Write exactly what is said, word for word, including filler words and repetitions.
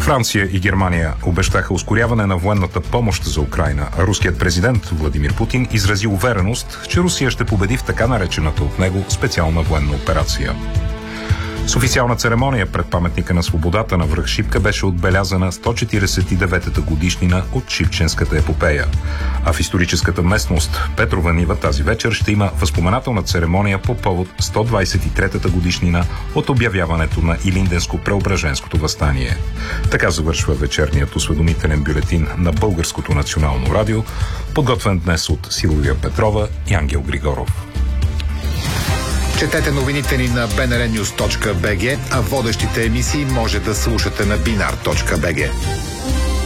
Франция и Германия обещаха ускоряване на военната помощ за Украйна, а руският президент Владимир Путин изрази увереност, че Русия ще победи в така наречената от него специална военна операция. С официална церемония пред паметника на свободата на връх Шипка беше отбелязана сто четиридесет и деветата годишнина от Шипченската епопея. А в историческата местност Петрова нива тази вечер ще има възпоменателна церемония по повод сто двадесет и третата годишнина от обявяването на Илинденско-Преображенското въстание. Така завършва вечерният осведомителен бюлетин на Българското национално радио, подготвен днес от Силвия Петрова и Ангел Григоров. Четете новините ни на би ен ар нюз точка би джи, а водещите емисии може да слушате на бинар точка би джи.